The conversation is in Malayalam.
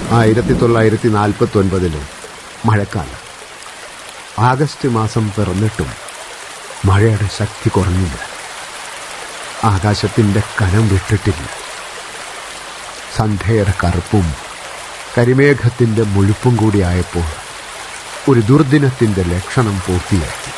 1949 മഴക്കാലം. ആഗസ്റ്റ് മാസം പിറന്നിട്ടും മഴയുടെ ശക്തി കുറഞ്ഞില്ല. ആകാശത്തിൻ്റെ കനം വിട്ടിട്ടില്ല. സന്ധ്യയുടെ കറുപ്പും കരിമേഘത്തിൻ്റെ മുഴുപ്പും കൂടിയായപ്പോൾ ഒരു ദുർദിനത്തിൻ്റെ ലക്ഷണം പൂർത്തിയായി.